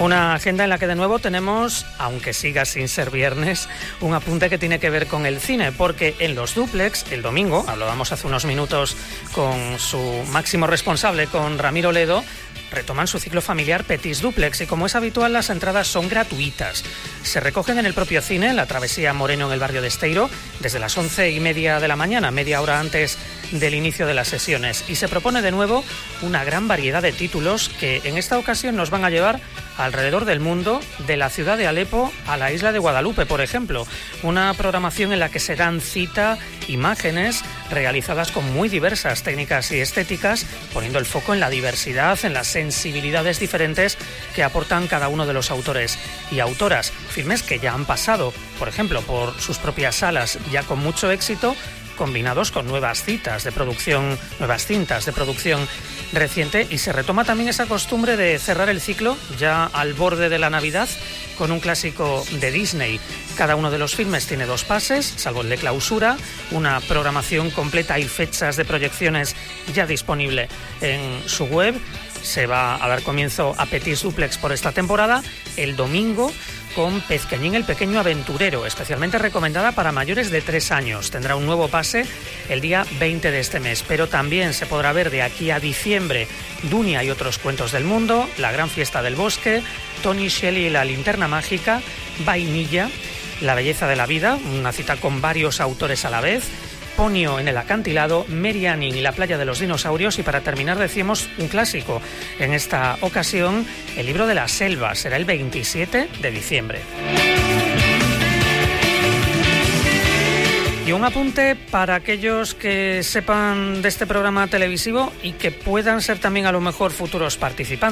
Una agenda en la que de nuevo tenemos, aunque siga sin ser viernes, un apunte que tiene que ver con el cine, porque en los dúplex, el domingo, hablábamos hace unos minutos con su máximo responsable, con Ramiro Ledo, retoman su ciclo familiar Petis Dúplex y, como es habitual, las entradas son gratuitas. Se recogen en el propio cine, en la Travesía Moreno, en el barrio de Esteiro, desde las 11:30 de la mañana, media hora antes del inicio de las sesiones. Y se propone de nuevo una gran variedad de títulos que en esta ocasión nos van a llevar alrededor del mundo, de la ciudad de Alepo a la isla de Guadalupe, por ejemplo. Una programación en la que se dan cita imágenes realizadas con muy diversas técnicas y estéticas, poniendo el foco en la diversidad, en las sensibilidades diferentes que aportan cada uno de los autores y autoras. Filmes que ya han pasado, por ejemplo, por sus propias salas, ya con mucho éxito, combinados con nuevas cintas de producción reciente, y se retoma también esa costumbre de cerrar el ciclo ya al borde de la Navidad con un clásico de Disney. Cada uno de los filmes tiene 2 pases, salvo el de clausura, una programación completa y fechas de proyecciones ya disponible en su web. Se va a dar comienzo a Petis Dúplex por esta temporada el domingo con Pezqueñín el pequeño aventurero, especialmente recomendada para mayores de 3 años. Tendrá un nuevo pase el día 20 de este mes, pero también se podrá ver de aquí a diciembre Dunia y otros cuentos del mundo, La gran fiesta del bosque, Tony Shelley y la linterna mágica, Vainilla, La belleza de la vida, una cita con varios autores a la vez, Ponio en el acantilado, Mary Anning y la playa de los dinosaurios, y para terminar decimos un clásico. En esta ocasión, El libro de la selva, será el 27 de diciembre. Y un apunte para aquellos que sepan de este programa televisivo y que puedan ser también a lo mejor futuros participantes.